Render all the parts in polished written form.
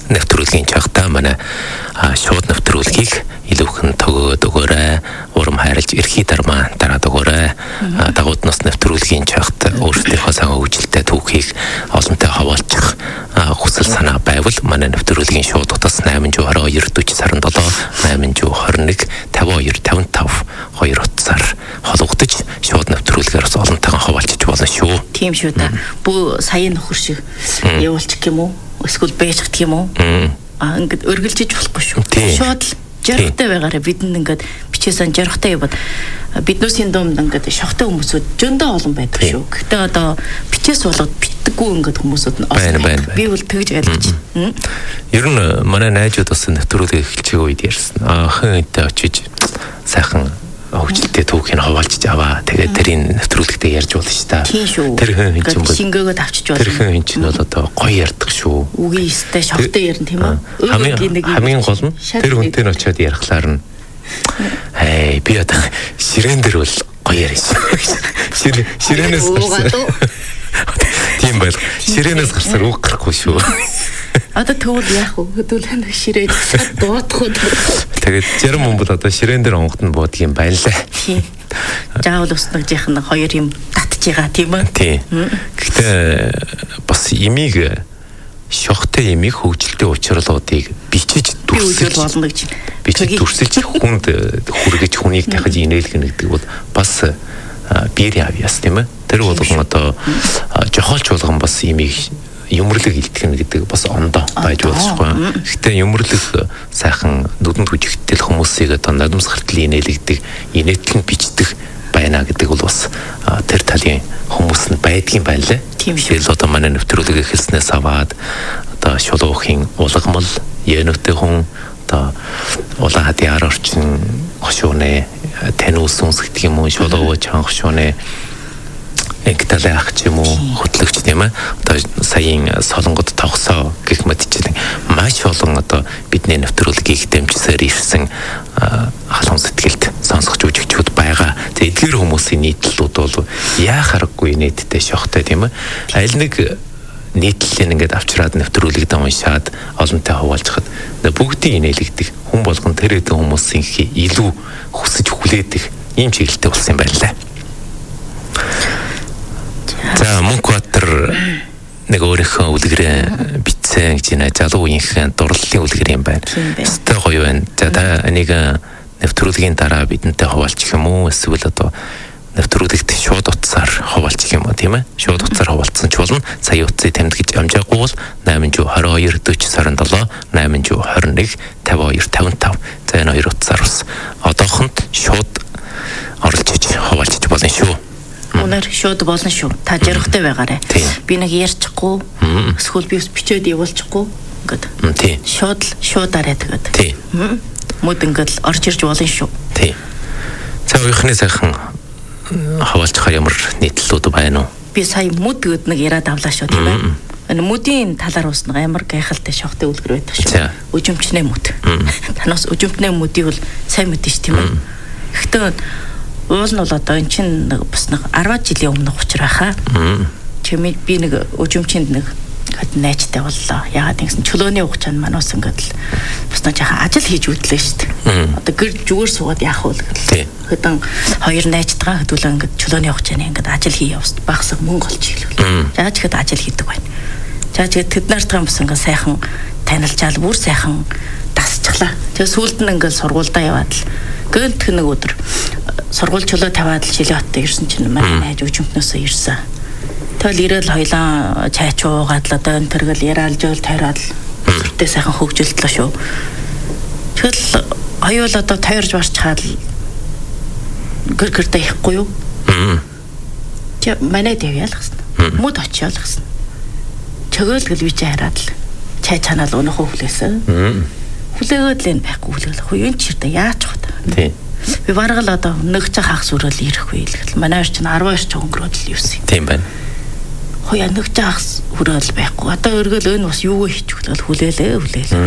нэвтрүүлгийн чагтаа манай шууд нэвтрүүлгийг илүүхэн төгөөд өгөөрэй. Урам хайрлж эрхий дармаа дараад өгөөрэй. Дагууднаас нэвтрүүлгийн чагт өөрсдийнхөө сайн хөгжилтэй түүхийг олонтой хаваалчих хүсэл санаа байвал манай нэвтрүүлгийн шууд утас 822 40 сарын 7 821 52 55 2 утсаар холбогдож шууд нэвтрүүлгээр бас олонтойгоо хаваалчих болно шүү. Тийм шүү да. Бүү саяны нөхөр шиг явуулчих юм уу? Эсвэл байж гэх юм уу? Ингээд өргөлжиж болохгүй шүү. Шууд л жаргатай байгаараа бидэнд ингээд бичээсэн жаргатай яваад биднүүсийн дунд ингээд шохтой хүмүүсүүд зөндөө олон байдаг шүү. Гэтэ одоо бичээс болгоод битдэггүй ингээд хүмүүсүүд нь олон. Би бол тэгж ойлгож байна. Ер нь манай найзууд бас нэвтрүүлэг эхэлчих үед ярьсан. Хэн энтэй очиж сайхан хөгжилтэй түүхийг хаваалчиж аваа. Тэгээд тэрийн нэвтрүүлэгтээ ярьж болно шүү дээ. Тэр хүн чинь шингээгөөд авчиж болно. Тэр хүн чинь бол одоо гоё ярьдаг шүү. Үгүй өстэй шавтай ярина тийм үү? Хамгийн гол нь тэр хүнтэй очиод ярихлаар нь би одоо ширээн дээр бол гоё ярьж. Ширээнээс гарсан. Тийм байл. Ширээнээс гарсаар үг гарахгүй шүү. Одоо тэгвэл яах вэ? Хөдөлгөөн ширээд дуутах уу? Тэгээд зарим хүн бол одоо ширээн дээр онгод нь буудаг юм байна лээ. Тийм. Заавал уснагжийнх нь хоёр юм татж байгаа тийм үү? Тийм. Гэхдээ бас имийг шохтой имийг хөгжилтэй учруулуудыг бичиж дүрсэлж болно гэж. Бичиж дүрсэлж хүнд хүргэж хүнийг дахиж инээлгэнэ гэдэг бол бас биерийн авьяас тийм ээ. Тэр бол одоо жохолч болгон бас имийг юмрлаг илтгэн гэдэг бас ондоо байж болчихгүй. Гэхдээ юмрлаг сайхан нүдэнд хүчтэй хүмүүсийг одоо нулимс гартал инээлгдэг, инээтгэн бичдэг байна гэдэг бол бас тэр талын хүмүүс нь байдгийн байна лээ. Тэгэл одоо манай нэвтрүүлэг эхэлснээс аваад одоо шулуухын улагмал, янөтэй хүн одоо улаан хадын орчин хошуунэ, таньус сүнс гэдэг юм уу, шулуу чанга хошуунэ Экталай ах ч юм уу хөтлөгч тийм ээ. Одоо саяын солонгод тогсоо гэх мэтчлэн маш олон одоо бидний нэвтрүүлгийг дэмжсээр ирсэн халуун сэтгэлд сонсогч үжигчүүд байгаа. Тэгээ эдгээр хүмүүсийн нийтлэлүүд бол яахааргүй нийтдээ шохтой тийм ээ. Аль нэг нийтлэлийг ингээд авчраад нэвтрүүлэгдээ уншаад олонтой хуваалцахад бүгдийг инээлгдэг. Хүн болгон тэр хэдэн хүмүүсийн илүү хүсэж хүлээдэг ийм чиглэлтэй болсон юм байна лээ. За Мөнхбаатар нэг өөрийнхөө үлгэрээ бичсэн гэж нэ залуу үеийнхэн дурлалын үлгэр юм байна. Өстой гоё байна. За та энийг нэвтрүүлгийн дараа бидэнтэй хуваалцах юм уу? Эсвэл одоо нэвтрүүлэгт шууд утсаар хуваалцах юм уу тийм ээ? Шууд утсаар хуваалцсан ч болно. Сая утсыг тэмдэглэж амжаагүй бол 822 40 сарын 7 821 52 55 за энэ хоёр утсаар бас одоохонд шууд оролцож хуваалцаж болно шүү. Үнээр шууд болно шүү. Та жаргатай байгаарай. Би нэг ярьчихгүй. Эсвэл би бичээд явуулчихгүй. Ингээд. Тийм. Шуудаарай тэгээд. Тийм. Мод ингээд орж ирж болно шүү. Тийм. За өөрийнхний сайхан хаваалцахаар ямар нийтлэлүүд байна уу? Би сая мод гэд нэг яриад авлаа шүү тийм ээ. Энэ модын талаар уусна амар гайхалтай шохтой үлгэр байдаг шүү. Өжимчнээ мод. Танаас өжимтнээ модыг бол сайн мэдэн ш тийм ээ. Гэхдээ уул нь бол одоо эн чинь бас нэг 10 жилийн өмнөх учраа хаа. Чимээ би нэг өжимчинд нэг найзтай боллоо. Яагаад гэсэн чөлөөний хугацаанд манаас ингээд л бас нэг жаахан ажил хийж үтлээ шүү дээ. Одоо гэр зүгээр суугаад яах вэ гэл. Хэдэн хоёр найзтайгаа хөдөлөө ингээд чөлөөний хугацааны ингээд ажил хий явсан. Багсаг мөнгө олж ийлвэл. Яаж ихэд ажил хийдэг байна. Яаж ихэд тэд нартайгаа бас ингээд сайхан танилцаал бүр сайхан дасчихлаа. Тэгээ сүүлд нь ингээд сургуульдаа яваад л гэнтх нэг өдөр сургууль чөлөө таваад л Шилээ хотод ирсэн чинь манай найз өчмтнөөсөө ирсэн. Тэгэл ирээл хоёлаа чай чуугаад л одоо энэ төргөл яриалж өөл тойроод зүртээ сайхан хөгжилтлээ шүү. Тэгэл хоёул одоо тойрж барчхаад гэр-гэрдээ ихгүй юу? Чи манай дэв ялгсан. Мод очиол гэсэн. Чөгөөл гэл би чи хараад л чай чанаал өнөхөө хүлээсэн. Хүлээгээд л энэ байхгүй хүлээл. Хөө энэ чиртэ яаж чухад. Тийм. Би бараг л одоо нэг цаа хагас өрөөл ирэхгүй л гэл. Манай ч 12 ч өнгөрөөд л юусэн. Тийм байна. Хөө нэг цаа хагас өрөөл байхгүй. Одоо өргөөл өн бас юу хийчих вэ? Хүлээлээ.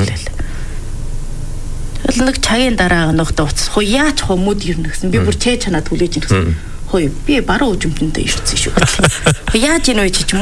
Тэгэл нэг чагийн дараа нөхдөд уцс. Хөө яаж хомууд ирнэ гэсэн. Би бүр чай чанаад хүлээж ирсэн. Хөө би баруун өжмөндөө ирсэн шүү. Яаж ийн вэ чи